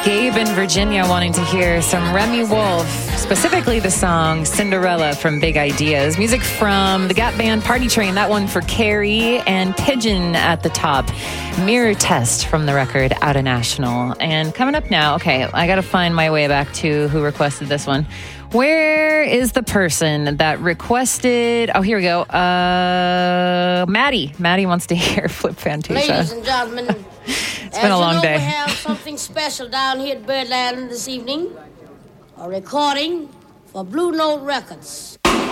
Gabe in Virginia wanting to hear some Remy Wolf, specifically the song Cinderella from Big Ideas. Music from the Gap Band, Party Train, that one for Carrie, and Pigeon at the top. Mirror Test from the record Outta National. And coming up now, okay, I got to find my way back to who requested this one. Where is the person that requested... Oh, here we go. Maddie. Maddie wants to hear Flip Fantasia. Ladies and gentlemen, it's been a long day. We have something special down here at Birdland this evening. A recording for Blue Note Records.